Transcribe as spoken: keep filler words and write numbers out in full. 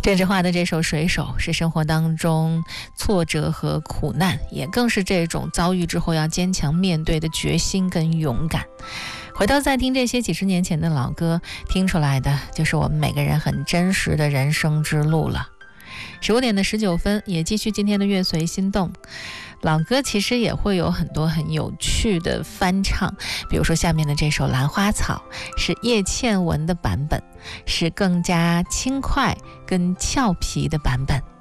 郑智化的这首《水手》是生活当中挫折和苦难，也更是这种遭遇之后要坚强面对的决心跟勇敢。回头再听这些几十年前的老歌，听出来的就是我们每个人很真实的人生之路了。十五点的十九分，也继续今天的乐随心动。老歌其实也会有很多很有趣的翻唱，比如说下面的这首《兰花草》是叶倩文的版本，是更加轻快跟俏皮的版本。